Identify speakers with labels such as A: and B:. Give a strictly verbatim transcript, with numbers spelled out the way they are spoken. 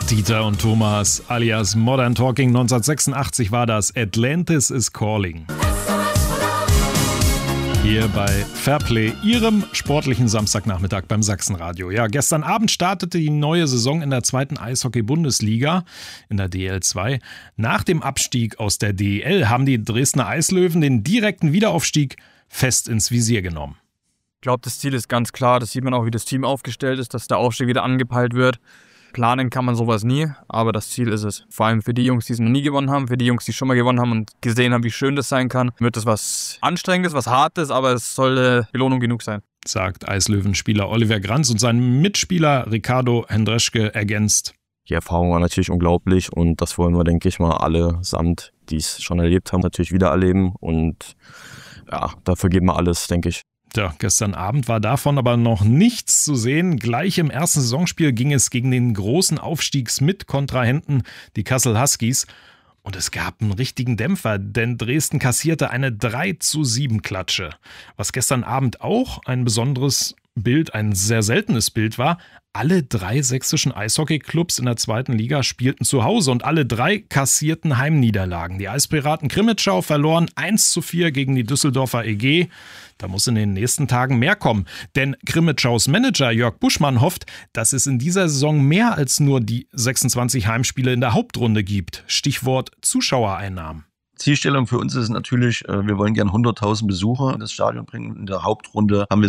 A: Dieter und Thomas alias Modern Talking. neunzehnhundertsechsundachtzig war das. Atlantis is Calling. Hier bei Fairplay, Ihrem sportlichen Samstagnachmittag beim Sachsenradio. Ja, gestern Abend startete die neue Saison in der zweiten Eishockey-Bundesliga, in der D L zwei. Nach dem Abstieg aus der D E L haben die Dresdner Eislöwen den direkten Wiederaufstieg fest ins Visier genommen.
B: Ich glaube, das Ziel ist ganz klar. Das sieht man auch, wie das Team aufgestellt ist, dass der Aufstieg wieder angepeilt wird. Planen kann man sowas nie, aber das Ziel ist es. Vor allem für die Jungs, die es noch nie gewonnen haben, für die Jungs, die schon mal gewonnen haben und gesehen haben, wie schön das sein kann, wird das was Anstrengendes, was Hartes, aber es soll Belohnung genug sein.
A: Sagt Eislöwen-Spieler Oliver Granz und sein Mitspieler Ricardo Hendreschke ergänzt.
C: Die Erfahrung war natürlich unglaublich und das wollen wir, denke ich mal, alle samt, die es schon erlebt haben, natürlich wieder erleben und ja, dafür geben wir alles, denke ich.
A: Ja, gestern Abend war davon aber noch nichts zu sehen. Gleich im ersten Saisonspiel ging es gegen den großen Aufstiegsmitkontrahenten, die Kassel Huskies. Und es gab einen richtigen Dämpfer, denn Dresden kassierte eine drei zu sieben Klatsche. Was gestern Abend auch ein besonderes Bild, ein sehr seltenes Bild war, alle drei sächsischen Eishockeyclubs in der zweiten Liga spielten zu Hause und alle drei kassierten Heimniederlagen. Die Eispiraten Krimitschau verloren eins zu vier gegen die Düsseldorfer E G. Da muss in den nächsten Tagen mehr kommen, denn Krimitschau's Manager Jörg Buschmann hofft, dass es in dieser Saison mehr als nur die sechsundzwanzig Heimspiele in der Hauptrunde gibt. Stichwort Zuschauereinnahmen.
D: Zielstellung für uns ist natürlich, wir wollen gern hunderttausend Besucher in das Stadion bringen. In der Hauptrunde haben wir